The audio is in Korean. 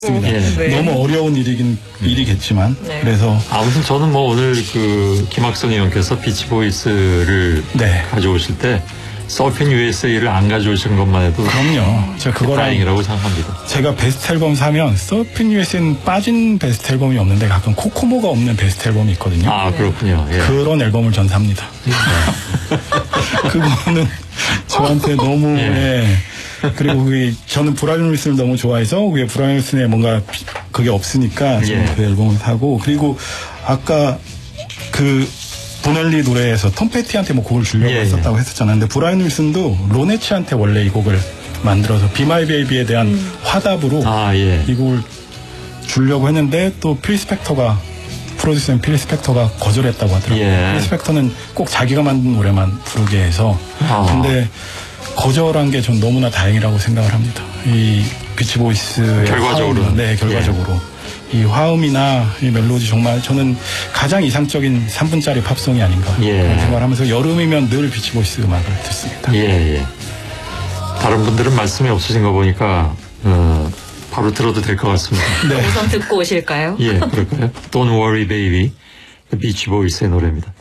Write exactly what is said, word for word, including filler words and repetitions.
네. 너무 어려운 일이긴 일이겠지만 네. 그래서 아무튼 저는 뭐 오늘 그 김학성 의원께서 비치보이스를 네. 가져오실 때 서핑 유에스에이를 안 가져오신 것만 해도 그럼요. 제가 그거랑 다행이라고 생각합니다. 제가 베스트 앨범 사면 서핑 유에스에이는 빠진 베스트 앨범이 없는데 가끔 코코모가 없는 베스트 앨범이 있거든요. 아 그렇군요. 예. 그런 앨범을 전 삽니다. 네. 그거는 저한테 너무 예. 예. 그리고 그게 저는 브라이언 윌슨을 너무 좋아해서 그게 브라이언 윌슨에 뭔가 그게 없으니까 저는 예. 그 앨범을 사고 그리고 아까 그 보넬리 노래에서 톰 패티한테 뭐 곡을 주려고 예, 했었다고 예. 했었잖아요. 근데 브라이언 윌슨도 로네치한테 원래 이 곡을 만들어서 비 마이 베이비에 대한 음. 화답으로 아, 예. 이 곡을 주려고 했는데 또 필 스펙터가 프로듀서인 필 스펙터가 거절했다고 하더라고요. 예. 필 스펙터는 꼭 자기가 만든 노래만 부르게 해서 아. 근데 거절한 게 전 너무나 다행이라고 생각을 합니다. 이 비치보이스의 결과적으로 화음, 네 결과적으로 예. 이 화음이나 이 멜로디 정말 저는 가장 이상적인 삼 분짜리 팝송이 아닌가 예. 그런 생각을 하면서 여름이면 늘 비치보이스 음악을 듣습니다. 예, 예. 다른 분들은 말씀이 없으신 거 보니까 어, 바로 들어도 될 것 같습니다. 네. 우선 듣고 오실까요? 예, 그럴까요? Don't Worry Baby, 비치보이스의 노래입니다.